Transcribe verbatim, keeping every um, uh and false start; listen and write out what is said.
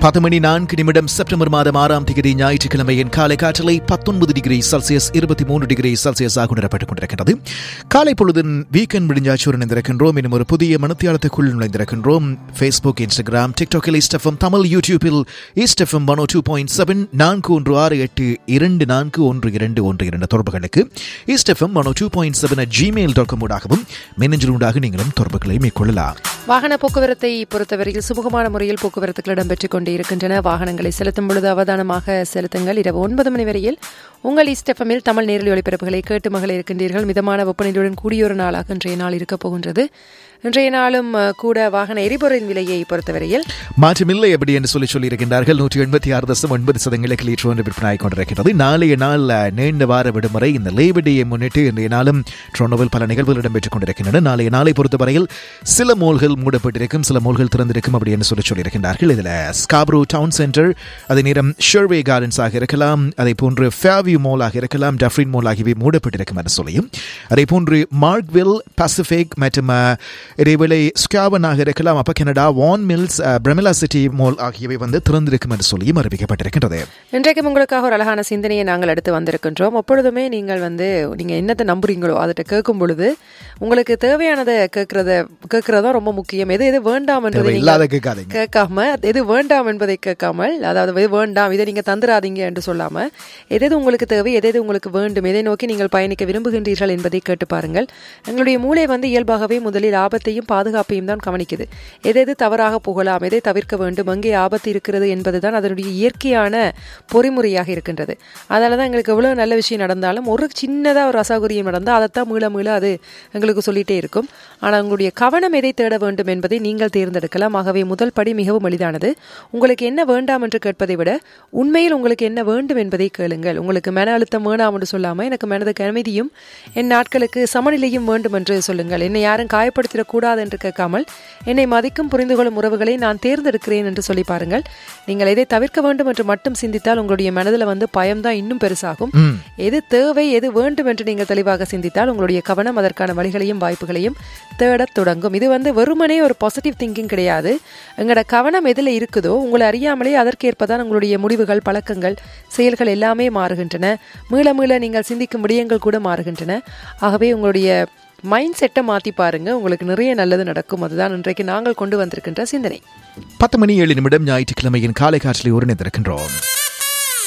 பத்து மணி நான்கு நிமிடம் செப்டம்பர் மாதம் ஆறாம் தேதி ஞாயிற்றுக்கிழமையின் காலை காற்றலை பத்தொன்பது டிகிரி செல்சியஸ் இருபத்தி மூன்று டிகிரி செல்சியஸாக உணரப்பட்டுக் கொண்டிருக்கிறது. காலை பொழுதின் வீக்கெண்ட் முடிஞ்சாச்சுடன் இணைந்திருக்கின்றோம். இன்னும் ஒரு புதிய மனத்தியாளத்துக்குள் நுழைந்திருக்கின்றோம். ஃபேஸ்புக், இன்ஸ்டாகிராம், டிக்டாக்கில் ஈஸ்டெஃபம் தமிழ், யூடியூபில் ஈஸ்டெஃபம் ஒன் ஓ டூ பாயிண்ட் செவன் நான்கு ஒன்று ஆறு எட்டு இரண்டு நான்கு ஒன்று இரண்டு ஒன்று இரண்டு தொடர்புகளுக்கு ஈஸ்டெஃபம் one O two point seven at Gmail dot com ஊடாகவும் மின்னஞ்சல் ஊடாக நீங்களும் தொடர்புகளை மேற்கொள்ளலாம். வாகன போக்குவரத்தை பொறுத்தவரையில் சுமூகமான முறையில் போக்குவரத்துகள் இடம்பெற்றுக் கொண்டு இருக்கின்றன. வாகனங்களை செலுத்தும் பொழுது அவதானமாக செலுத்துங்கள். இரவு ஒன்பது மணி வரையில் உங்கள் ஈஸ்டெஃபமில் தமிழ் நேரலை ஒளிபரப்புகளை கேட்டு மகள இருக்கின்றீர்கள். மிதமான வெப்பநிலையுடன் கூடியொரு நாளாக இன்றைய நாள் இருக்கப் போகின்றது. இன்றைய நாளும் கூட வாகன எரிபொருளின் விலையை பொறுத்தவரையில் மாற்றமில்லை எப்படி என்று சொல்லி சொல்லியிருக்கின்றார்கள். நூற்றி எண்பத்தி ஆறு தசம் ஒன்பது சதங்களுக்கு லீட்டர் ஒன்று விற்பனை கொண்டிருக்கிறது. நாளைய நாள் நீண்ட வார விடுமுறை. இந்த லேபர் டேயை முன்னிட்டு இன்றைய நாளும் டொரண்டோவில் பல நிகழ்வுகள் இடம்பெற்றுக் கொண்டிருக்கின்றன. நாளைய நாளை பொறுத்தவரையில் சில மோல்கள் மூடப்பட்டிருக்கும், சில மோல்கள் திறந்திருக்கும் அப்படி என்று சொல்லி சொல்லியிருக்கின்றார்கள். இதில் ஸ்காப்ரோ டவுன் சென்டர், அதே நேரம் ஷெர்வே கார்டன்ஸ் ஆக இருக்கலாம், அதே போன்று ஃபேவியூ மோலாக இருக்கலாம், டஃப்ரின் மோல் ஆகியவை மூடப்பட்டிருக்கும் என்று சொல்லியும், அதே போன்று மார்க்வில், பசிபிக் மற்றும் இதேவேளை ஸ்காவனாக இருக்கலாம், அப்ப கனடா வான் மில்ஸ், பிரமிலா சிட்டி மோல் ஆகியவை வந்து திறந்திருக்கும் என்று சொல்லியும் அறிவிக்கப்பட்டிருக்கின்றது. இன்றைக்கு உங்களுக்காக ஒரு அழகான சிந்தனையை நாங்கள் எடுத்து வந்திருக்கின்றோம். எப்பொழுதுமே நீங்கள் வந்து நீங்க என்னத்தை நம்புறீங்களோ அதை கேட்கும் பொழுது உங்களுக்கு தேவையானதை கேட்கறத கேட்கறதா ரொம்ப முக்கியம். எது எது வேண்டாம் என்பதை கேட்காம, எது வேண்டாம் என்பதை கேட்காமல், அதாவது எது வேண்டாம் இதை நீங்க தந்துராதீங்க என்று சொல்லாம, எது எது உங்களுக்கு தேவை, எது எது உங்களுக்கு வேண்டும், எதை நோக்கி நீங்கள் பயணிக்க விரும்புகின்றீர்கள் என்பதை கேட்டு பாருங்கள். எங்களுடைய மூளை வந்து இயல்பாகவே முதலில் ஆபத்தையும் பாதுகாப்பையும் தான் கவனிக்குது. எது எது தவறாக போகலாம், எதை தவிர்க்க வேண்டும், எங்கே ஆபத்து இருக்கிறது என்பதுதான் அதனுடைய இயற்கையான பொறிமுறையாக இருக்கின்றது. அதனாலதான் எங்களுக்கு எவ்வளவு நல்ல விஷயம் நடந்தாலும் ஒரு சின்னதா ஒரு அசௌகரியம் நடந்தால் அதைத்தான் மீள மீள அது எங்களுக்கு சொல்லிட்டே இருக்கும். ஆனால் உங்களுடைய கவனம் எதை தேட வேண்டும் என்பதை நீங்கள் தேர்ந்தெடுக்கலாம். ஆகவே முதல் படி மிகவும் எளிதானது. உங்களுக்கு என்ன வேண்டாம் என்று கேட்பதை விட உண்மையில் உங்களுக்கு என்ன வேண்டும் என்பதை கேளுங்கள். உங்களுக்கு மன அழுத்தம் வேணாம் என்று சொல்லாமல் எனக்கு மனதுக்கு அமைதியும் என் நாட்களுக்கு சமநிலையும் வேண்டும் என்று சொல்லுங்கள். என்னை யாரும் காயப்படுத்திடக்கூடாது என்று கேட்காமல் என்னை மதிக்கும் புரிந்து கொள்ளும் உறவுகளை நான் தேர்ந்தெடுக்கிறேன் என்று சொல்லி பாருங்கள். நீங்கள் எதை தவிர்க்க வேண்டும் என்று மட்டும் சிந்தித்தால் உங்களுடைய மனதில் வந்து பயம்தான் இன்னும் பெருசாகும். எது தேவை, எது வேண்டும் என்று நீங்கள் தெளிவாக சிந்தித்தால் உங்களுடைய கவனம் அதற்கான வழிகளையும் வாய்ப்புகளையும் தேடத் தொடங்கும். இது வந்து வெறுமனே ஒரு பாசிட்டிவ் திங்கிங் கிடையாது. எங்களோட கவனம் எதில் இருக்குதோ உங்களை அறியாமலே அதற்கேற்பதான் உங்களுடைய முடிவுகள், பழக்கங்கள், செயல்கள் எல்லாமே மாறுகின்றன. மீள மீள நீங்கள் சிந்திக்கும் விடயங்கள் கூட மாறுகின்றன. ஆகவே உங்களுடைய மைண்ட் செட்டை மாற்றி பாருங்க, உங்களுக்கு நிறைய நல்லது நடக்கும். அதுதான் இன்றைக்கு நாங்கள் கொண்டு வந்திருக்கின்ற சிந்தனை. பத்து மணி ஏழு நிமிடம் ஞாயிற்றுக்கிழமையின் காலை காற்றில் ஒருங்கிணைந்திருக்கின்றோம்.